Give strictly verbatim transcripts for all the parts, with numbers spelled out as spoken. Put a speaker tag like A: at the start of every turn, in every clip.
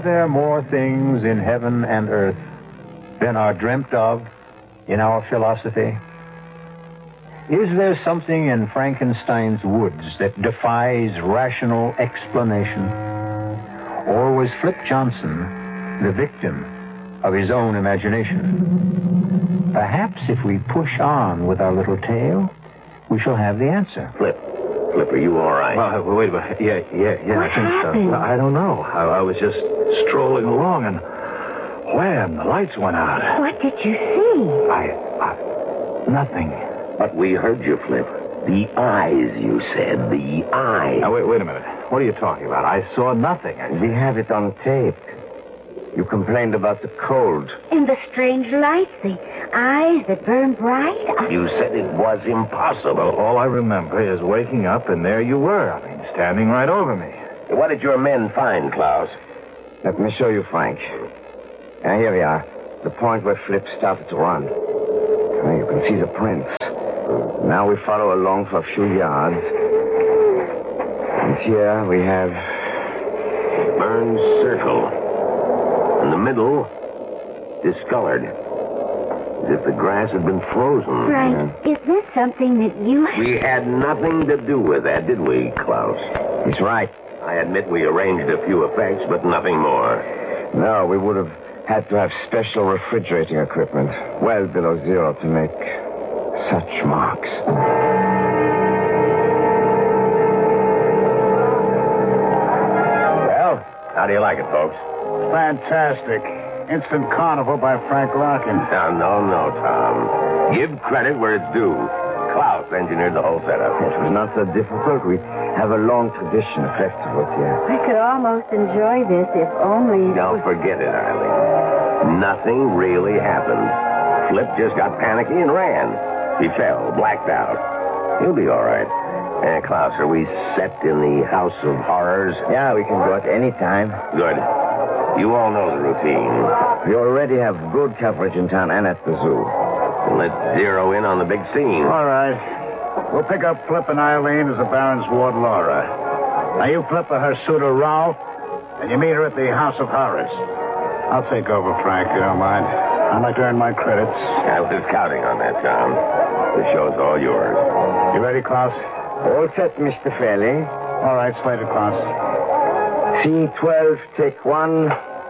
A: there more things in heaven and earth than are dreamt of in our philosophy? Is there something in Frankenstein's woods that defies rational explanation? Or was Flip Johnson the victim of his own imagination? Perhaps if we push on with our little tale, we shall have the answer.
B: Flip. Flip, are you all right?
C: Well, wait a minute. Yeah, yeah, yeah,
D: What
C: I think
D: happened?
C: so. I don't know. I, I was just strolling along, and wham, the lights went out.
D: What did you see?
C: I, I, nothing.
B: But we heard you, Flip. The eyes, you said. The eyes.
C: Now, wait, wait a minute. What are you talking about? I saw nothing. I...
E: We have it on tape. You complained about the cold.
D: And the strange lights, the eyes that burn bright. I...
B: You said it was impossible.
C: Well, all I remember is waking up, and there you were. I mean, standing right over me.
B: What did your men find, Klaus?
E: Let me show you, Frank. Now, here we are. The point where Flip started to run. Now you can see the prints. Now we follow along for a few yards. And here we have...
B: Burned circle. In the middle, discolored. As if the grass had been frozen.
D: Frank, is this something that you...
B: We had nothing to do with that, did we, Klaus?
E: He's right.
B: I admit we arranged a few effects, but nothing more.
E: No, we would have had to have special refrigerating equipment well below zero to make such marks.
B: Well, how do you like it, folks?
F: Fantastic. Instant Carnival by Frank Larkin.
B: No, no, no, Tom. Give credit where it's due. Klaus engineered the whole setup.
E: It was not so difficult. We have a long tradition of festivals here.
D: I could almost enjoy this if only...
B: Don't forget it, Eileen. Nothing really happened. Flip just got panicky and ran. He fell, blacked out. He'll be all right. Uh, Klaus, are we set in the House of Horrors?
E: Yeah, we can go at any time.
B: Good. You all know the routine.
E: We already have good coverage in town and at the zoo.
B: Let's zero in on the big scene.
F: All right. We'll pick up Flip and Eileen as the Baron's ward, Laura. Now, you Flip are her suitor, Ralph, and you meet her at the House of Horrors. I'll take over, Frank, if you don't mind. I'd like to earn my credits.
B: I was counting on that, Tom. The show's all yours.
F: You ready, Klaus?
E: All set, Mister Fairley.
F: All right, Slater, Klaus.
E: Scene twelve, take one.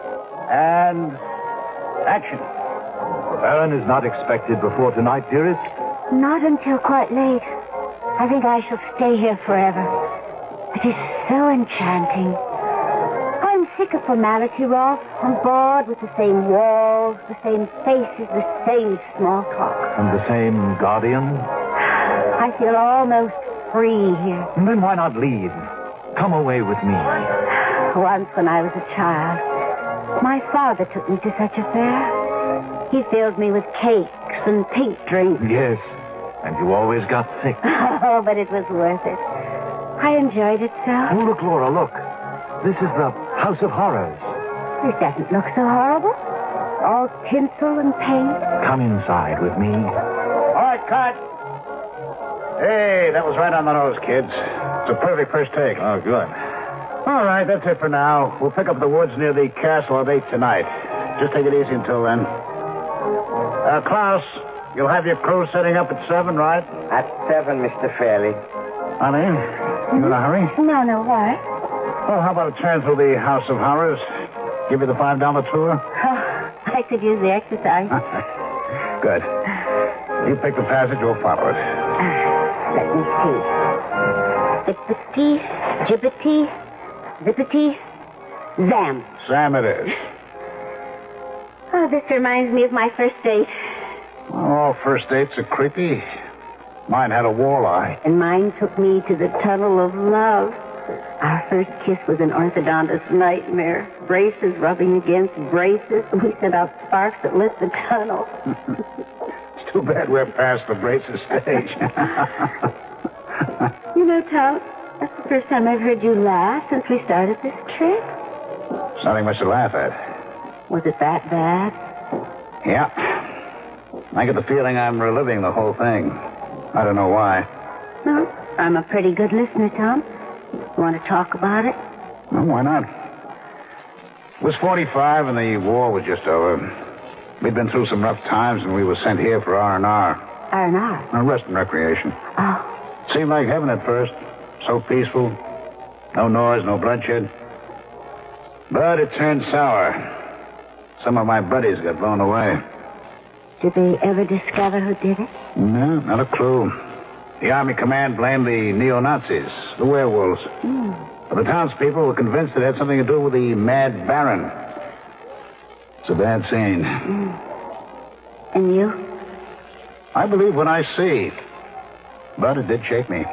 F: And action.
C: The Baron is not expected before tonight, dearest?
D: Not until quite late. I think I shall stay here forever. It is so enchanting. I'm sick of formality, Rolf. I'm bored with the same walls, the same faces, the same small talk.
C: And the same guardian?
D: I feel almost free here.
C: Then why not leave? Come away with me.
D: Once when I was a child, my father took me to such a fair. He filled me with cakes and pink drinks.
C: Yes, and you always got sick.
D: Oh, but it was worth it. I enjoyed it so.
C: Oh, look, Laura, look. This is the House of Horrors.
D: This doesn't look so horrible. All tinsel and paint.
C: Come inside with me.
F: All right, cut. Hey, that was right on the nose, kids. It's a perfect first take.
C: Oh, good.
F: All right, that's it for now. We'll pick up the woods near the castle at eight tonight. Just take it easy until then. Uh, Klaus, you'll have your crew setting up at seven, right?
E: At seven, Mister Fairley.
F: Eileen, you in a hurry?
D: No, no, what?
F: Well, how about a turn through the House of Horrors? Give you the five dollar tour?
D: Oh, I could use the exercise.
F: Good. You pick the passage, we'll follow it.
D: Uh, let me see. Zippity, jibbity, zippity, zam.
F: Sam it is.
D: Oh, this reminds me of my first date.
F: Well, all first dates are creepy. Mine had a walleye.
D: And mine took me to the tunnel of love. Our first kiss was an orthodontist's nightmare. Braces rubbing against braces. We sent out sparks that lit the tunnel.
F: It's too bad we're past the braces stage.
D: You know, Tom, that's the first time I've heard you laugh since we started this trip.
F: It's nothing much to laugh at.
D: Was it that bad?
F: Yeah. I get the feeling I'm reliving the whole thing. I don't know why.
D: No, I'm a pretty good listener, Tom. You want to talk about it?
F: Well, why not? It was forty-five, and the war was just over. We'd been through some rough times, and we were sent here for R and R.
D: R and R?
F: Rest and recreation.
D: Oh.
F: Seemed like heaven at first. So peaceful. No noise, no bloodshed. But it turned sour. Some of my buddies got blown away.
D: Did they ever discover who did it?
F: No, not a clue. The Army command blamed the neo-Nazis, the werewolves.
D: Mm.
F: But the townspeople were convinced it had something to do with the Mad Baron. It's a bad scene.
D: Mm. And you?
F: I believe what I see. But it did shake me.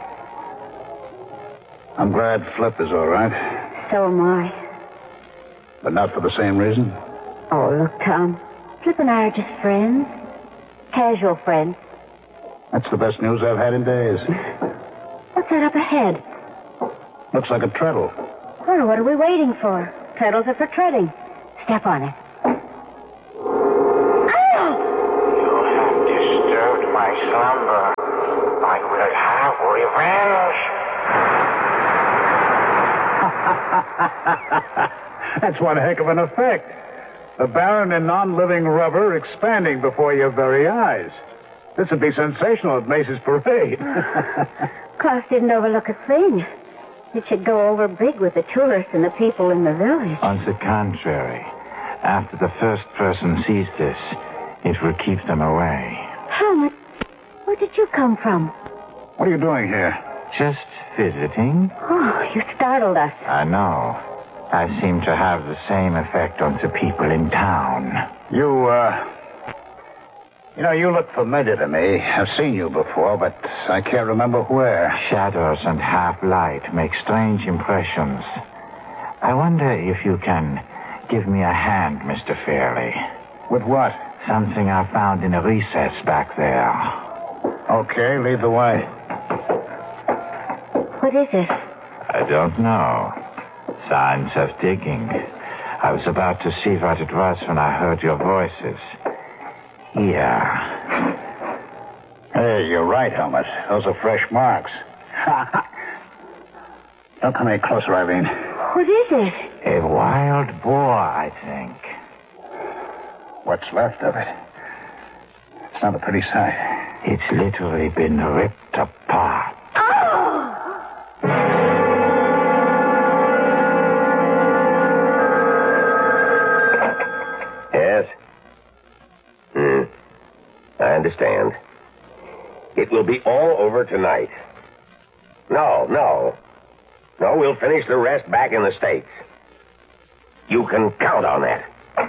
F: I'm glad Flip is all right.
D: So am I.
F: But not for the same reason?
D: Oh, look, Tom. Flip and I are just friends. Casual friends.
F: That's the best news I've had in days.
D: What's that up ahead?
F: Looks like a treadle.
D: Well, what are we waiting for? Treadles are for treading. Step on it.
G: You have disturbed my slumber. I will have revenge.
F: That's one heck of an effect. The Baron in non-living rubber expanding before your very eyes. This would be sensational at Mace's parade.
D: Klaus didn't overlook a thing. It should go over big with the tourists and the people in the village.
C: On the contrary, after the first person sees this, it will keep them away.
D: Helmut, where did you come from?
F: What are you doing here?
C: Just visiting?
D: Oh, you startled us.
C: I know. I seem to have the same effect on the people in town.
F: You, uh... You know, you look familiar to me. I've seen you before, but I can't remember where.
C: Shadows and half-light make strange impressions. I wonder if you can give me a hand, Mister Fairley.
F: With what?
C: Something I found in a recess back there.
F: Okay, lead the way.
D: What is it?
C: I don't know. Signs of digging. I was about to see what it was when I heard your voices. Here.
F: Hey, you're right, Helmut. Those are fresh marks. Don't come any closer, Irene.
D: What is it?
C: A wild boar, I think.
F: What's left of it? It's not a pretty sight.
C: It's literally been ripped apart.
D: Oh!
B: Yes? Hmm. I understand. It will be all over tonight. No, no. No, we'll finish the rest back in the States. You can count on that.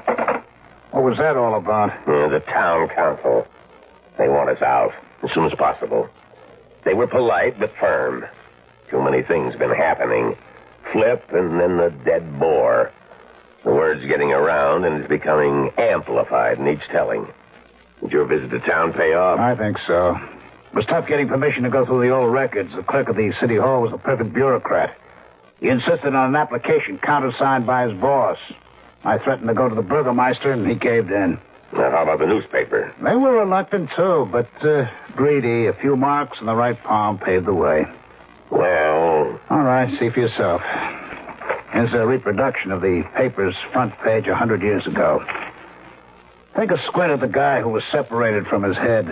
F: What was that all about?
B: Uh, the town council. They want us out as soon as possible. They were polite but firm. Too many things been happening. Flip and then the dead boar. The word's getting around and is becoming amplified in each telling. Did your visit to town pay off?
F: I think so. It was tough getting permission to go through the old records. The clerk of the city hall was a perfect bureaucrat. He insisted on an application countersigned by his boss. I threatened to go to the burgomaster, and he caved in.
B: Now, how about the newspaper?
F: They were reluctant, too, but uh, greedy. A few marks in the right palm paved the way.
B: Well...
F: All right, see for yourself. Here's a reproduction of the paper's front page a hundred years ago. Take a squint at the guy who was separated from his head.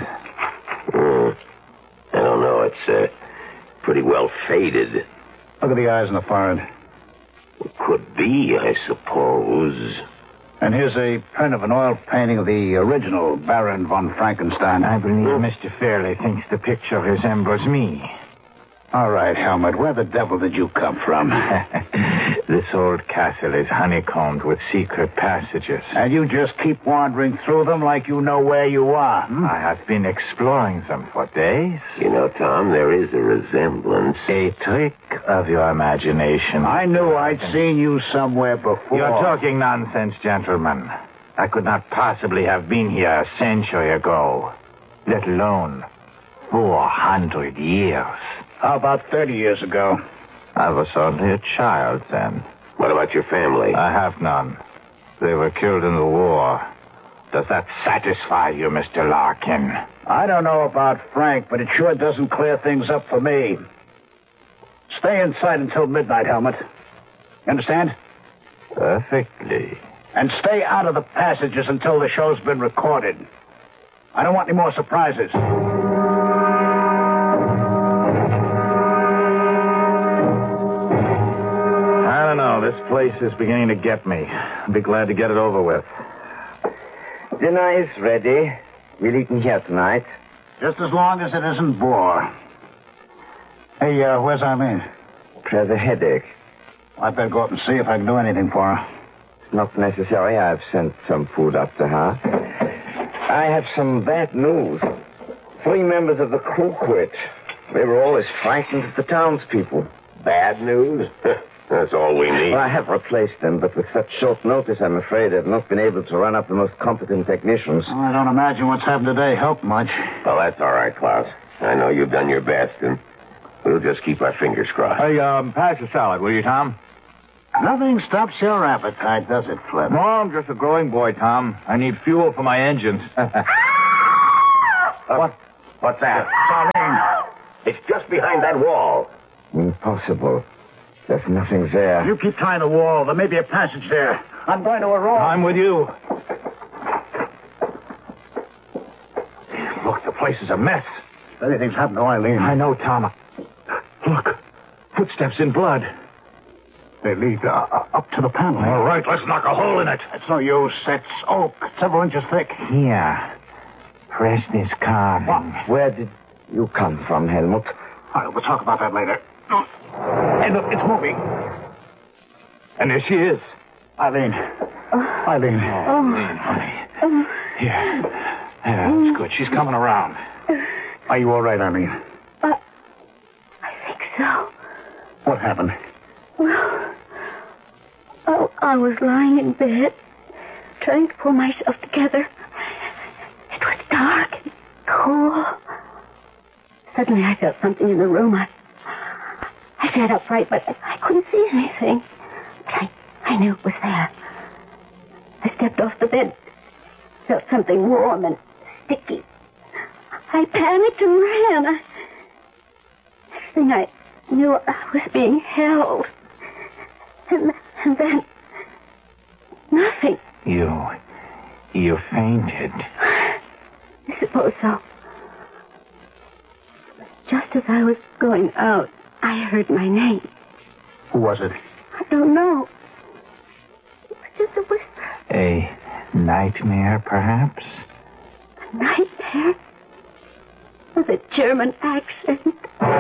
B: Hmm. I don't know. It's uh, pretty well faded.
F: Look at the eyes and the forehead.
B: It could be, I suppose.
F: And here's a print of an oil painting of the original Baron von Frankenstein.
C: I believe Mister Fairley thinks the picture resembles me.
F: All right, Helmut, where the devil did you come from?
C: This old castle is honeycombed with secret passages.
F: And you just keep wandering through them like you know where you are. Hmm?
C: I have been exploring them for days.
B: You know, Tom, there is a resemblance.
C: A trick of your imagination.
F: I knew I'd seen you somewhere before.
C: You're talking nonsense, gentlemen. I could not possibly have been here a century ago, let alone four hundred years.
F: How about thirty years ago?
C: I was only a child then.
B: What about your family?
C: I have none. They were killed in the war. Does that satisfy you, Mister Larkin?
F: I don't know about Frank, but it sure doesn't clear things up for me. Stay inside until midnight, Helmut. You understand?
C: Perfectly.
F: And stay out of the passages until the show's been recorded. I don't want any more surprises.
C: I don't know. This place is beginning to get me. I'll be glad to get it over with.
E: Dinner is ready. We'll eat in here tonight.
F: Just as long as it isn't boar. Hey, uh, where's Eileen?
E: She has a headache.
F: I'd better go up and see if I can do anything for her.
E: Not necessary. I've sent some food up to her. I have some bad news. Three members of the crew quit. They were all as frightened as the townspeople.
B: Bad news? That's all we need.
E: Well, I have replaced them, but with such short notice, I'm afraid I've not been able to run up the most competent technicians.
F: Well, I don't imagine what's happened today helped much.
B: Well, that's all right, Klaus. I know you've done your best, and we'll just keep our fingers crossed.
C: Hey, um, pass the salad, will you, Tom?
F: Nothing stops your appetite, does it, Flip?
C: No, I'm just a growing boy, Tom. I need fuel for my engines.
B: What? What's that?
F: Eileen.
B: It's just behind that wall.
E: Impossible. There's nothing there.
F: You keep trying the wall. There may be a passage there. I'm going to a roll.
C: I'm with you. Look, the place is a mess.
F: Anything's happened to Eileen.
C: I know, Tom. Look, footsteps in blood.
F: They lead uh, up to the panel.
C: All right, let's knock a hole in it.
F: It's no use. It's oak, several inches thick.
C: Here. Press this carving.
E: Where did you come from, Helmut?
F: All right, we'll talk about that later. Hey, look, it's moving.
C: And there she is.
F: Eileen. Eileen.
C: Oh. Here. Yeah, that's good. She's coming around.
F: Are you all right, Eileen?
D: Uh, I think so.
F: What happened?
D: Well, oh, I was lying in bed, trying to pull myself together. It was dark and cool. Suddenly I felt something in the room. I, I sat upright, but I, I couldn't see anything. I, I knew it was there. I stepped off the bed, felt something warm and sticky. I panicked and ran. I, next thing I knew, I was being held. And, and then, nothing.
C: You, you fainted.
D: I suppose so. Just as I was going out, I heard my name.
F: Who was it?
D: I don't know. It was just a whisper.
C: A nightmare, perhaps?
D: A nightmare? With a German accent.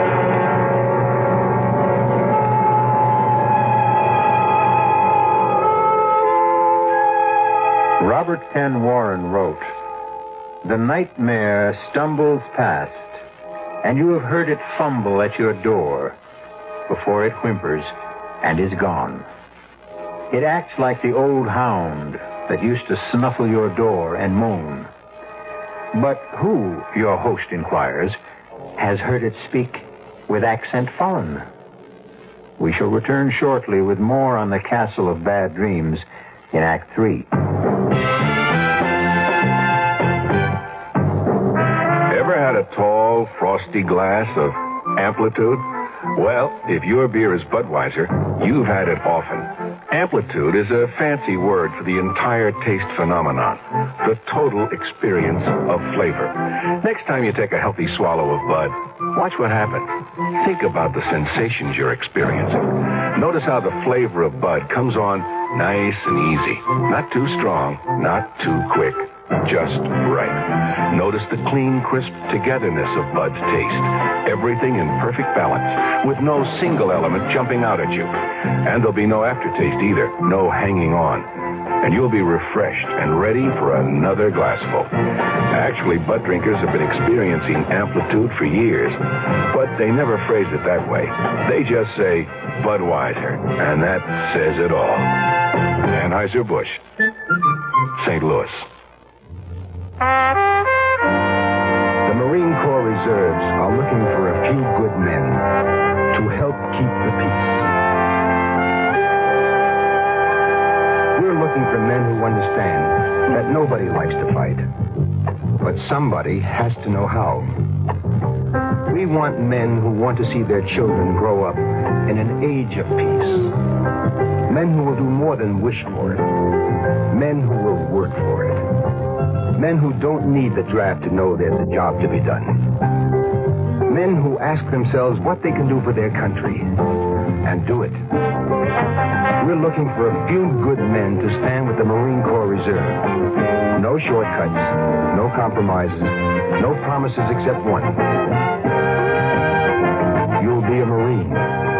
A: Robert Penn Warren wrote, "The nightmare stumbles past, and you have heard it fumble at your door before it whimpers and is gone. It acts like the old hound that used to snuffle your door and moan. But who, your host inquires, has heard it speak with accent foreign?" We shall return shortly with more on the Castle of Bad Dreams in Act Three.
H: Ever had a tall, frosty glass of Amplitude? Well, if your beer is Budweiser, you've had it often. Amplitude is a fancy word for the entire taste phenomenon, the total experience of flavor. Next time you take a healthy swallow of Bud, watch what happens. Think about the sensations you're experiencing. Notice how the flavor of Bud comes on nice and easy. Not too strong, not too quick. Just right. Notice the clean, crisp togetherness of Bud's taste. Everything in perfect balance, with no single element jumping out at you. And there'll be no aftertaste either, no hanging on. And you'll be refreshed and ready for another glassful. Actually, Bud drinkers have been experiencing Amplitude for years, but they never phrase it that way. They just say Budweiser, and that says it all. Anheuser-Busch, Saint Louis.
I: The Marine Corps Reserves are looking for a few good men to help keep the peace. We're looking for men who understand that nobody likes to fight, but somebody has to know how. We want men who want to see their children grow up in an age of peace. Men who will do more than wish for it. Men who will work for it. Men who don't need the draft to know there's a job to be done. Men who ask themselves what they can do for their country and do it. We're looking for a few good men to stand with the Marine Corps Reserve. No shortcuts, no compromises, no promises except one. You'll be a Marine.